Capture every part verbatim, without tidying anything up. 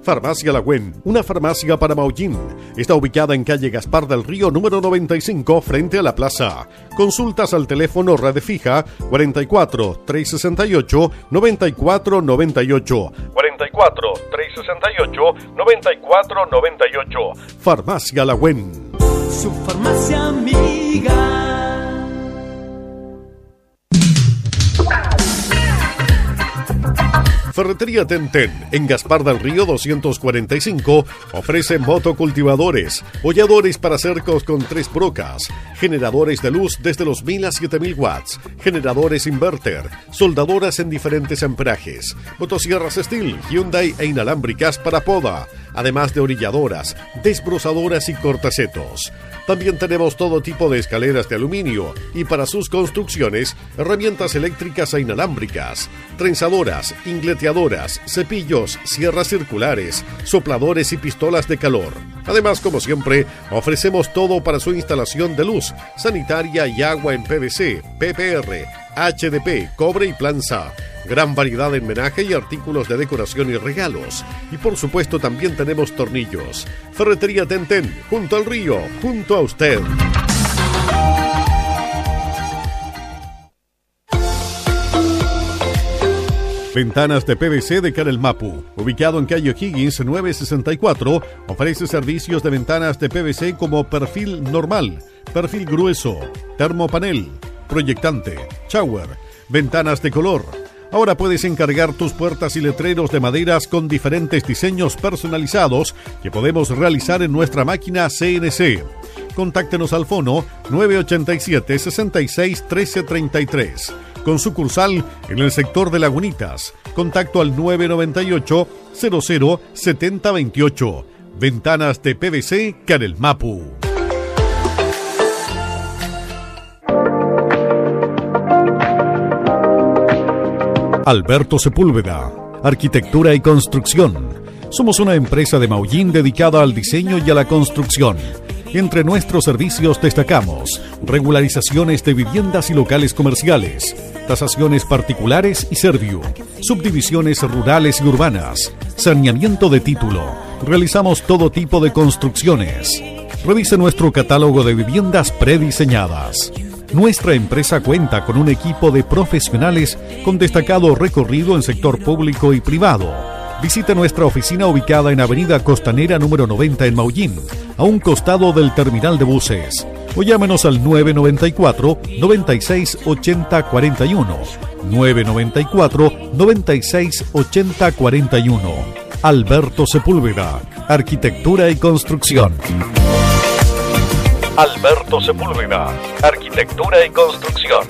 Farmacia Lagüen, una farmacia para Maullín. Está ubicada en calle Gaspar del Río, número noventa y cinco, frente a la plaza. Consultas al teléfono red fija cuarenta y cuatro, trescientos sesenta y ocho, noventa y cuatro noventa y ocho. cuarenta y cuatro, trescientos sesenta y ocho, noventa y cuatro noventa y ocho. Farmacia Lagüen. Su farmacia amiga. Ferretería Tenten, en Gaspar del Río doscientos cuarenta y cinco, ofrece motocultivadores, holladores para cercos con tres brocas, generadores de luz desde los mil a siete mil watts, generadores inverter, soldadoras en diferentes amperajes, motosierras Steel, Hyundai e inalámbricas para poda, además de orilladoras, desbrozadoras y cortacetos. También tenemos todo tipo de escaleras de aluminio y para sus construcciones, herramientas eléctricas e inalámbricas, trenzadoras, ingleteadoras, cepillos, sierras circulares, sopladores y pistolas de calor. Además, como siempre, ofrecemos todo para su instalación de luz, sanitaria y agua en P V C, P P R, H D P, cobre y planza. Gran variedad en menaje y artículos de decoración y regalos. Y por supuesto también tenemos tornillos. Ferretería Tenten, junto al río, junto a usted. Ventanas de P V C de Canel Mapu, ubicado en calle Higgins novecientos sesenta y cuatro, ofrece servicios de ventanas de P V C como perfil normal, perfil grueso, termopanel, proyectante, shower, ventanas de color. Ahora puedes encargar tus puertas y letreros de maderas con diferentes diseños personalizados que podemos realizar en nuestra máquina C N C. Contáctenos al fono nueve ochenta y siete, sesenta y seis, trece treinta y tres. Con sucursal en el sector de Lagunitas. Contacto al nueve noventa y ocho, cero cero, setenta veintiocho. Ventanas de P V C Canel Mapu. Alberto Sepúlveda, Arquitectura y Construcción. Somos una empresa de Maullín dedicada al diseño y a la construcción. Entre nuestros servicios destacamos regularizaciones de viviendas y locales comerciales, tasaciones particulares y servio, subdivisiones rurales y urbanas, saneamiento de título. Realizamos todo tipo de construcciones. Revise nuestro catálogo de viviendas prediseñadas. Nuestra empresa cuenta con un equipo de profesionales con destacado recorrido en sector público y privado. Visite nuestra oficina ubicada en Avenida Costanera número noventa en Maullín, a un costado del terminal de buses. O llámenos al nueve noventa y cuatro, noventa y seis, ochenta cuarenta y uno. nueve noventa y cuatro, noventa y seis, ochenta cuarenta y uno. Alberto Sepúlveda, Arquitectura y Construcción. Alberto Sepúlveda, Arquitectura y Construcción.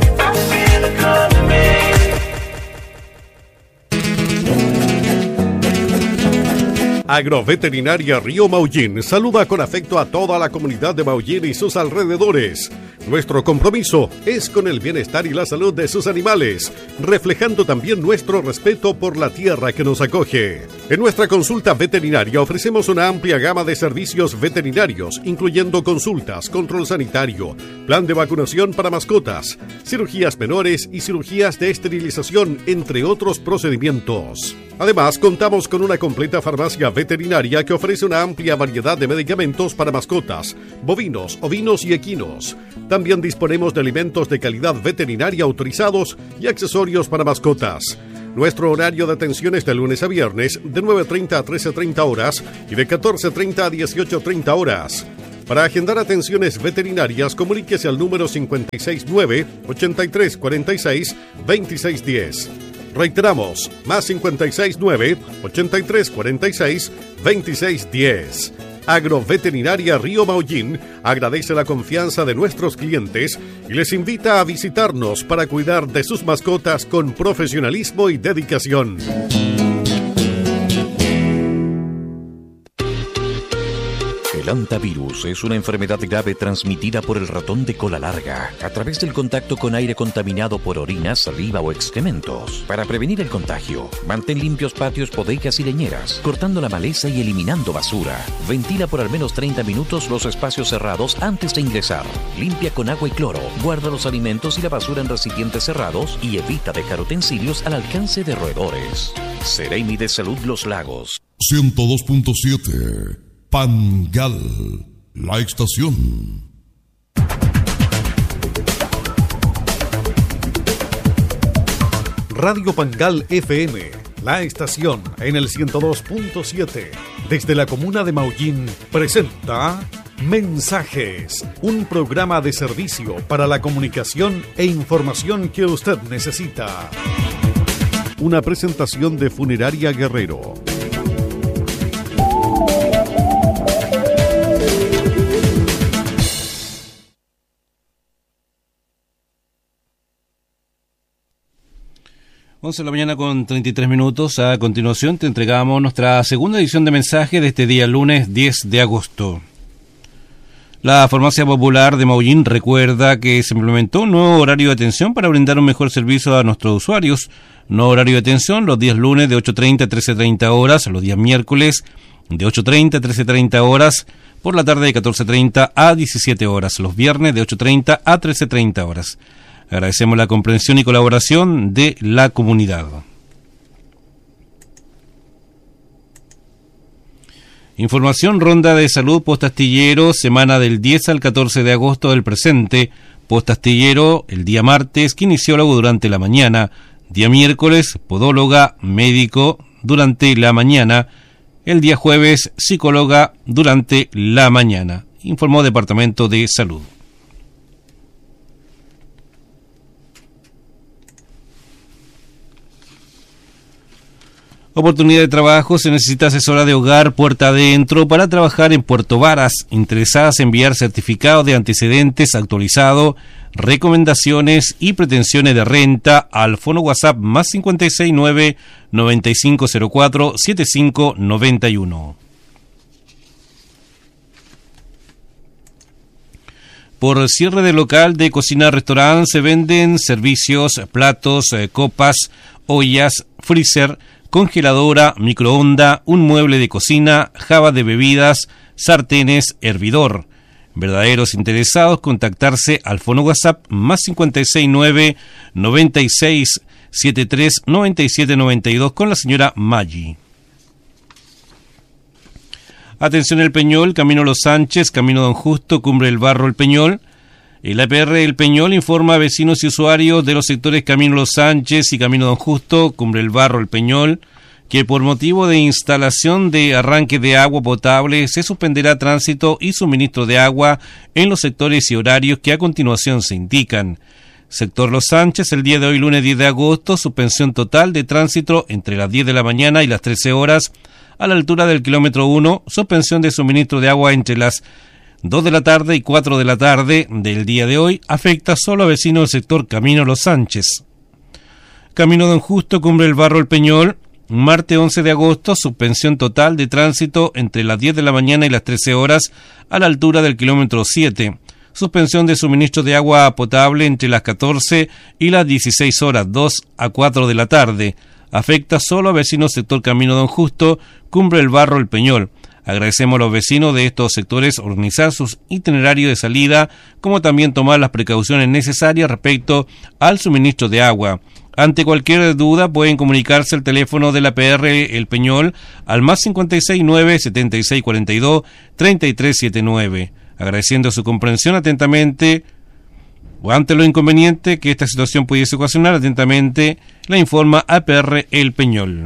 Agroveterinaria Río Maullín saluda con afecto a toda la comunidad de Maullín y sus alrededores. Nuestro compromiso es con el bienestar y la salud de sus animales, reflejando también nuestro respeto por la tierra que nos acoge. En nuestra consulta veterinaria ofrecemos una amplia gama de servicios veterinarios, incluyendo consultas, control sanitario, plan de vacunación para mascotas, cirugías menores y cirugías de esterilización, entre otros procedimientos. Además, contamos con una completa farmacia veterinaria que ofrece una amplia variedad de medicamentos para mascotas, bovinos, ovinos y equinos. También disponemos de alimentos de calidad veterinaria autorizados y accesorios para mascotas. Nuestro horario de atención es de lunes a viernes, de nueve treinta a trece treinta horas y de catorce treinta a dieciocho treinta horas. Para agendar atenciones veterinarias, comuníquese al número cinco seis nueve, ochenta y tres cuarenta y seis, veintiséis diez. Reiteramos, más cinco seis nueve, ochenta y tres cuarenta y seis, veintiséis diez. Agroveterinaria Río Maullín agradece la confianza de nuestros clientes y les invita a visitarnos para cuidar de sus mascotas con profesionalismo y dedicación. El hantavirus es una enfermedad grave transmitida por el ratón de cola larga a través del contacto con aire contaminado por orina, saliva o excrementos. Para prevenir el contagio, mantén limpios patios, bodegas y leñeras, cortando la maleza y eliminando basura. Ventila por al menos treinta minutos los espacios cerrados antes de ingresar. Limpia con agua y cloro. Guarda los alimentos y la basura en recipientes cerrados y evita dejar utensilios al alcance de roedores. Seremi de Salud Los Lagos. ciento dos punto siete, Pangal, la estación. Radio Pangal F M, la estación en el ciento dos punto siete, desde la comuna de Maullín, presenta Mensajes, un programa de servicio para la comunicación e información que usted necesita. Una presentación de Funeraria Guerrero. once de la mañana con treinta y tres minutos. A continuación te entregamos nuestra segunda edición de mensaje de este día lunes diez de agosto. La Farmacia Popular de Maullín recuerda que se implementó un nuevo horario de atención para brindar un mejor servicio a nuestros usuarios. Nuevo horario de atención los días lunes de ocho treinta a trece treinta horas, los días miércoles de ocho treinta a trece treinta horas, por la tarde de catorce treinta a diecisiete horas, los viernes de ocho treinta a trece treinta horas. Agradecemos la comprensión y colaboración de la comunidad. Información: Ronda de Salud Postastillero, semana del diez al catorce de agosto del presente. Postastillero el día martes, kinesiólogo durante la mañana. Día miércoles, podóloga, médico durante la mañana. El día jueves, psicóloga durante la mañana. Informó Departamento de Salud. Oportunidad de trabajo: se necesita asesora de hogar puerta adentro para trabajar en Puerto Varas. Interesadas en enviar certificado de antecedentes actualizado, recomendaciones y pretensiones de renta al fono WhatsApp más cincuenta y seis nueve, noventa y cinco cero cuatro, setenta y cinco noventa y uno. Por cierre de local de cocina-restaurante se venden servicios, platos, eh, copas, ollas, freezer, congeladora, microonda, un mueble de cocina, java de bebidas, sartenes, hervidor. Verdaderos interesados, contactarse al fono WhatsApp más cincuenta y seis nueve, noventa y seis setenta y tres, noventa y siete noventa y dos con la señora Maggi. Atención: El Peñol, Camino Los Sánchez, Camino Don Justo, Cumbre del Barro El Peñol. El A P R El Peñol informa a vecinos y usuarios de los sectores Camino Los Sánchez y Camino Don Justo, Cumbre el Barro El Peñol, que por motivo de instalación de arranque de agua potable se suspenderá tránsito y suministro de agua en los sectores y horarios que a continuación se indican. Sector Los Sánchez, el día de hoy lunes diez de agosto, suspensión total de tránsito entre las diez de la mañana y las trece horas a la altura del kilómetro uno, suspensión de suministro de agua entre las dos de la tarde y cuatro de la tarde del día de hoy, afecta solo a vecinos del sector Camino Los Sánchez. Camino Don Justo, Cumbre del Barro El Peñol, martes once de agosto, suspensión total de tránsito entre las diez de la mañana y las trece horas a la altura del kilómetro siete. Suspensión de suministro de agua potable entre las catorce y las dieciséis horas, dos a cuatro de la tarde. Afecta solo a vecinos del sector Camino Don Justo, Cumbre del Barro El Peñol. Agradecemos a los vecinos de estos sectores organizar sus itinerarios de salida, como también tomar las precauciones necesarias respecto al suministro de agua. Ante cualquier duda pueden comunicarse al teléfono de la A P R El Peñol al más cincuenta y seis nueve, setenta y seis cuarenta y dos, treinta y tres setenta y nueve. Agradeciendo su comprensión atentamente, o ante lo inconveniente que esta situación pudiese ocasionar, atentamente la informa A P R El Peñol.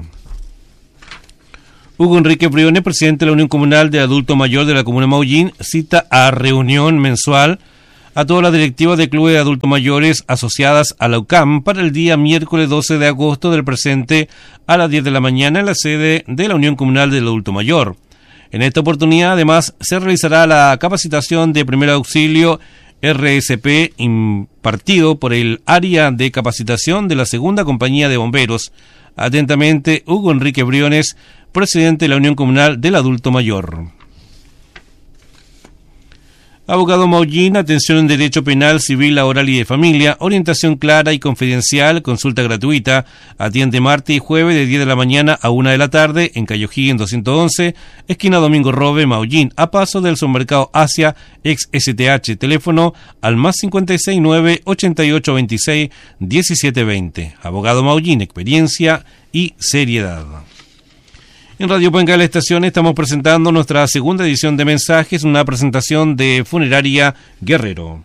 Hugo Enrique Briones, presidente de la Unión Comunal de Adulto Mayor de la Comuna de Maullín, cita a reunión mensual a todas las directivas de clubes de adultos mayores asociadas a la U C A M para el día miércoles doce de agosto del presente a las diez de la mañana en la sede de la Unión Comunal del Adulto Mayor. En esta oportunidad, además, se realizará la capacitación de primer auxilio R S P impartido por el área de capacitación de la segunda compañía de bomberos. Atentamente, Hugo Enrique Briones, presidente de la Unión Comunal del Adulto Mayor. Abogado Maullín, atención en derecho penal, civil, laboral y de familia, orientación clara y confidencial, consulta gratuita, atiende martes y jueves de diez de la mañana a una de la tarde en Calle O'Higgins doscientos once, esquina Domingo Robe, Maullín, a paso del supermercado Asia, ex S T H, teléfono al más cincuenta y seis nueve, ochenta y ocho veintiséis, diecisiete veinte. Abogado Maullín, experiencia y seriedad. En Radio Pangal Estación estamos presentando nuestra segunda edición de Mensajes, una presentación de Funeraria Guerrero.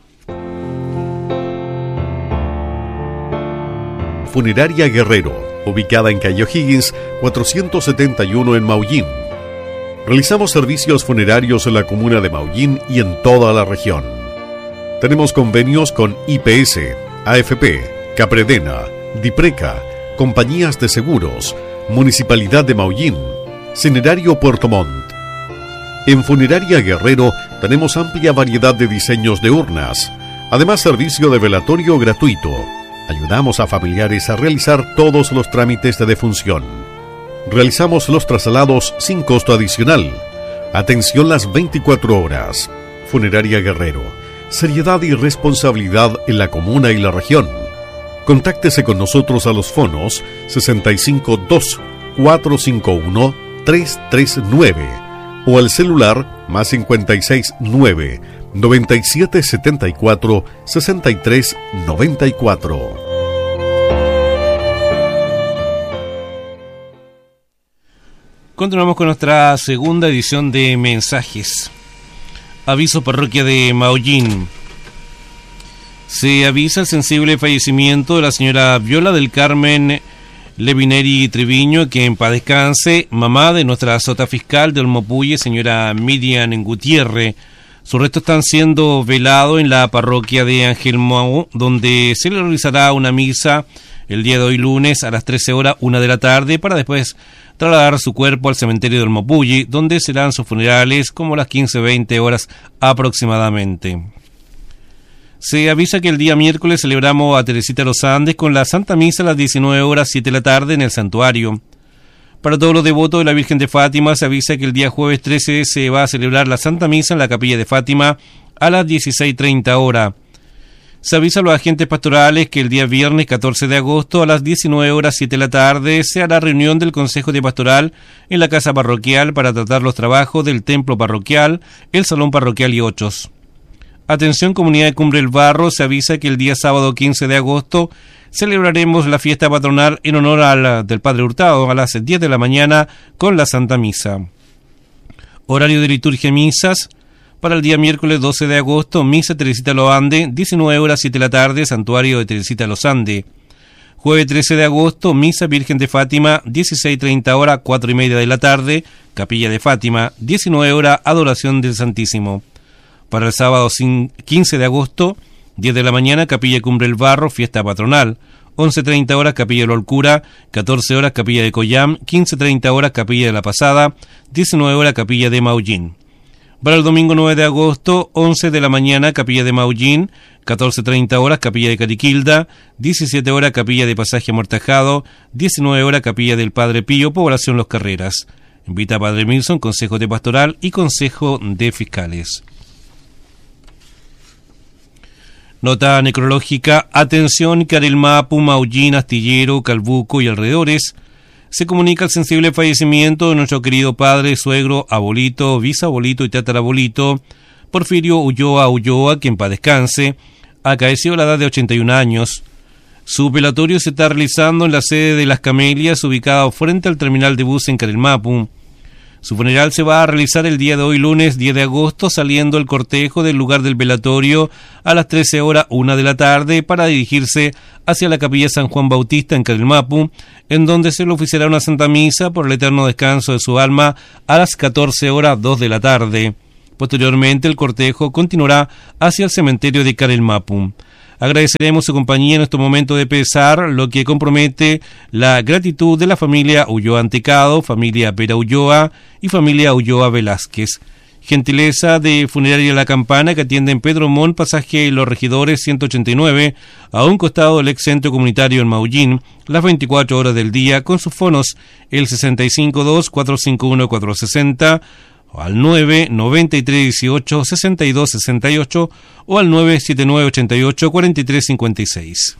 Funeraria Guerrero, ubicada en calle O'Higgins, cuatrocientos setenta y uno en Maullín. Realizamos servicios funerarios en la comuna de Maullín y en toda la región. Tenemos convenios con I P S, A F P, Capredena, Dipreca, compañías de seguros, Municipalidad de Maullín, Cinerario Puerto Montt. En Funeraria Guerrero tenemos amplia variedad de diseños de urnas, además servicio de velatorio gratuito. Ayudamos a familiares a realizar todos los trámites de defunción. Realizamos los traslados sin costo adicional. Atención las veinticuatro horas. Funeraria Guerrero. Seriedad y responsabilidad en la comuna y la región. Contáctese con nosotros a los fonos sesenta y cinco dos, cuatro cinco uno, tres tres nueve o al celular más cincuenta y seis nueve, noventa y siete setenta y cuatro, sesenta y tres noventa y cuatro. Continuamos con nuestra segunda edición de Mensajes. Aviso parroquia de Maullín. Se avisa el sensible fallecimiento de la señora Viola del Carmen Levineri Triviño, que en paz descanse, mamá de nuestra sota fiscal de Olmopuye, señora Miriam Gutiérrez. Sus restos están siendo velados en la parroquia de Angelmau, donde se le realizará una misa el día de hoy lunes a las trece horas, una de la tarde, para después trasladar su cuerpo al cementerio de Olmopuye, donde serán sus funerales como a las quince veinte horas aproximadamente. Se avisa que el día miércoles celebramos a Teresita Los Andes con la Santa Misa a las diecinueve horas, siete de la tarde en el santuario. Para todos los devotos de la Virgen de Fátima se avisa que el día jueves trece se va a celebrar la Santa Misa en la Capilla de Fátima a las dieciséis treinta horas. Se avisa a los agentes pastorales que el día viernes catorce de agosto a las diecinueve horas, siete de la tarde se hará reunión del Consejo de Pastoral en la Casa Parroquial para tratar los trabajos del Templo Parroquial, el Salón Parroquial y otros. Atención comunidad de Cumbre del Barro, se avisa que el día sábado quince de agosto celebraremos la fiesta patronal en honor al del Padre Hurtado a las diez de la mañana con la Santa Misa. Horario de liturgia y misas para el día miércoles doce de agosto, Misa Teresita Los Andes, diecinueve horas, siete de la tarde, Santuario de Teresita Los Andes. Jueves trece de agosto, Misa Virgen de Fátima, dieciséis treinta horas, cuatro y media de la tarde, Capilla de Fátima, diecinueve horas, Adoración del Santísimo. Para el sábado quince de agosto, diez de la mañana, Capilla Cumbre del Barro, fiesta patronal. once treinta horas, Capilla de la Olcura. catorce horas, Capilla de Coyam. quince treinta horas, Capilla de la Pasada. diecinueve horas, Capilla de Maullín. Para el domingo nueve de agosto, once de la mañana, Capilla de Maullín. catorce treinta horas, Capilla de Cariquilda. diecisiete horas, Capilla de Pasaje Amortajado. diecinueve horas, Capilla del Padre Pío, Población Los Carreras. Invita a Padre Milson, Consejo de Pastoral y Consejo de Fiscales. Nota necrológica. Atención, Carelmapu, Maullín, Astillero, Calbuco y alrededores. Se comunica el sensible fallecimiento de nuestro querido padre, suegro, abuelito, bisabuelito y tatarabuelito, Porfirio Ulloa Ulloa, quien paz descanse, acaeció a la edad de ochenta y un años. Su velatorio se está realizando en la sede de Las Camelias, ubicada frente al terminal de bus en Carelmapu. Su funeral se va a realizar el día de hoy, lunes diez de agosto, saliendo el cortejo del lugar del velatorio a las trece horas, una de la tarde, para dirigirse hacia la capilla San Juan Bautista en Carelmapu, en donde se le oficiará una santa misa por el eterno descanso de su alma a las catorce horas, dos de la tarde. Posteriormente, el cortejo continuará hacia el cementerio de Carelmapu. Agradeceremos su compañía en este momento de pesar, lo que compromete la gratitud de la familia Ulloa Antecado, familia Pera Ulloa y familia Ulloa Velázquez. Gentileza de Funeraria La Campana, que atiende en Pedro Montt, pasaje Los Regidores ciento ochenta y nueve, a un costado del ex centro comunitario en Maullín, las veinticuatro horas del día, con sus fonos el sesenta y cinco dos, cuatro cinco uno, cuatro seis cero, o al nueve noventa y tres dieciocho sesenta y dos sesenta y ocho o al nueve setenta y nueve ochenta y ocho cuarenta y tres cincuenta y seis.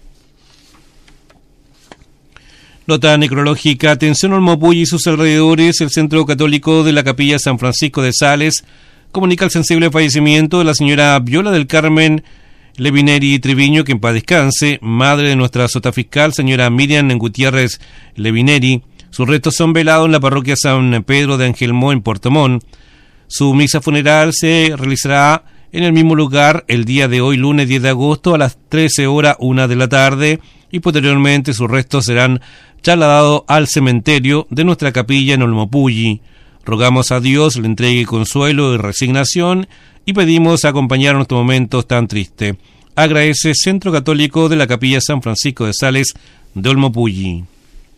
Nota necrológica. Atención Olmopuye y sus alrededores. El Centro Católico de la Capilla San Francisco de Sales comunica el sensible fallecimiento de la señora Viola del Carmen Levineri Triviño, que en paz descanse, madre de nuestra sota fiscal, señora Miriam Gutiérrez Levineri. Sus restos son velados en la parroquia San Pedro de Angelmó en Puerto Montt. Su misa funeral se realizará en el mismo lugar el día de hoy, lunes diez de agosto, a las trece horas una de la tarde, y posteriormente sus restos serán trasladados al cementerio de nuestra capilla en Olmopulli. Rogamos a Dios le entregue consuelo y resignación y pedimos acompañar nuestros momentos tan tristes. Agradece Centro Católico de la Capilla San Francisco de Sales de Olmopulli.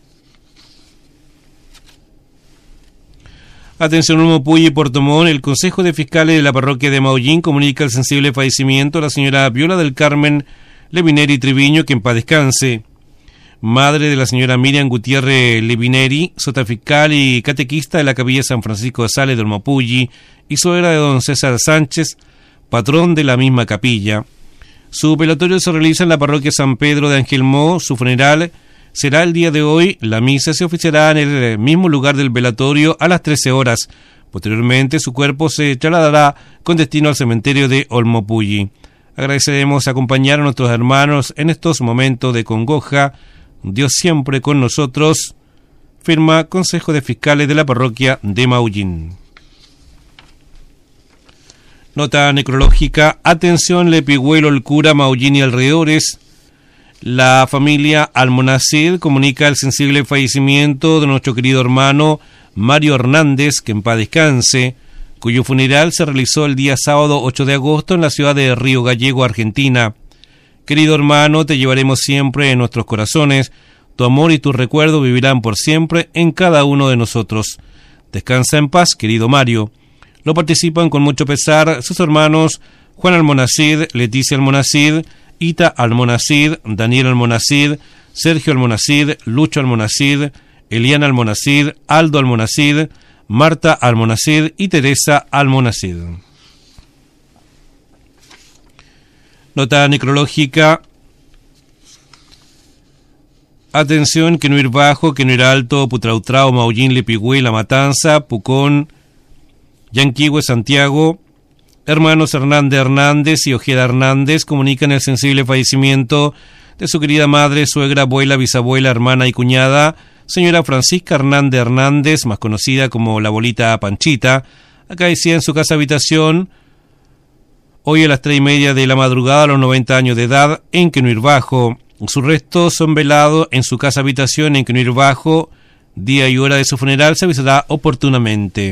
Atención Olmopulli y Puerto Montt, el Consejo de Fiscales de la Parroquia de Maullín comunica el sensible fallecimiento de la señora Viola del Carmen Levineri Triviño, que en paz descanse. Madre de la señora Miriam Gutiérrez Levineri, sota fiscal y catequista de la Capilla San Francisco de Sales de Olmopulli, y suegra de don César Sánchez, patrón de la misma capilla. Su velatorio se realiza en la parroquia San Pedro de Angelmó. Su funeral será el día de hoy. La misa se oficiará en el mismo lugar del velatorio a las trece horas. Posteriormente su cuerpo se trasladará con destino al cementerio de Olmopulli. Agradeceremos acompañar a nuestros hermanos en estos momentos de congoja. Dios siempre con nosotros. Firma Consejo de Fiscales de la Parroquia de Maullín. Nota necrológica. Atención Lepigüelo, el cura, Maullín y alrededores. La familia Almonacid comunica el sensible fallecimiento de nuestro querido hermano Mario Hernández, que en paz descanse, cuyo funeral se realizó el día sábado ocho de agosto en la ciudad de Río Gallego, Argentina. Querido hermano, te llevaremos siempre en nuestros corazones. Tu amor y tus recuerdos vivirán por siempre en cada uno de nosotros. Descansa en paz, querido Mario. Lo participan con mucho pesar sus hermanos Juan Almonacid, Leticia Almonacid, Ita Almonacid, Daniel Almonacid, Sergio Almonacid, Lucho Almonacid, Eliana Almonacid, Aldo Almonacid, Marta Almonacid y Teresa Almonacid. Nota necrológica. Atención, que no ir bajo, que no ir alto, Putrautrao, Maullín, Lepigüé, La Matanza, Pucón, Yanquihue, Santiago. Hermanos Hernández Hernández y Ojeda Hernández comunican el sensible fallecimiento de su querida madre, suegra, abuela, bisabuela, hermana y cuñada, señora Francisca Hernández Hernández, más conocida como la abuelita Panchita, acaecida en su casa habitación hoy a las tres y media de la madrugada a los noventa años de edad en Quenuir Bajo. Sus restos son velados en su casa habitación en Quenuir Bajo. Día y hora de su funeral se avisará oportunamente.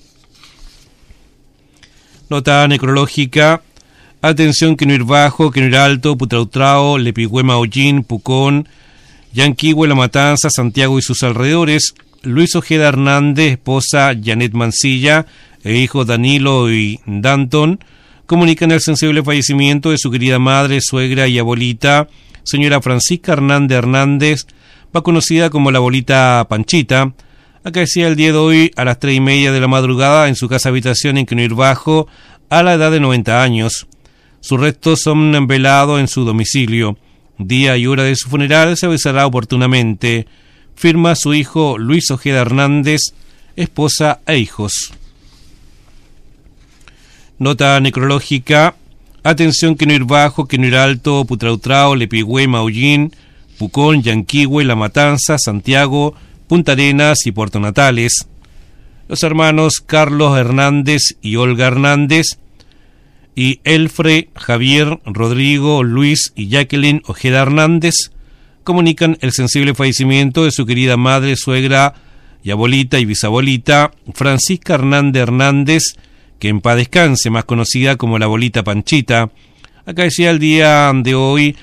Nota necrológica. Atención, Quenuir Bajo, Quenuir Alto, Putrautrao, Lepigüé, Maullín, Pucón, Yanquihue, La Matanza, Santiago y sus alrededores. Luis Ojeda Hernández, esposa Janet Mancilla e hijos Danilo y Danton comunican el sensible fallecimiento de su querida madre, suegra y abuelita, señora Francisca Hernández Hernández, más conocida como la abuelita Panchita, acaecida el día de hoy a las tres y media de la madrugada en su casa habitación en Quenuir Bajo a la edad de noventa años. Sus restos son velados en su domicilio. Día y hora de su funeral se avisará oportunamente. Firma su hijo Luis Ojeda Hernández, esposa e hijos. Nota necrológica. Atención, Quenuir Bajo, Quenuir Alto, Putrautrao, Lepigüé, Maullín, Pucón, Yanquihue, La Matanza, Santiago, Punta Arenas y Puerto Natales. Los hermanos Carlos Hernández y Olga Hernández y Elfre, Javier, Rodrigo, Luis y Jacqueline Ojeda Hernández comunican el sensible fallecimiento de su querida madre, suegra y abuelita y bisabuelita Francisca Hernández Hernández, que en paz descanse, más conocida como la abuelita Panchita, acaecida el día de hoy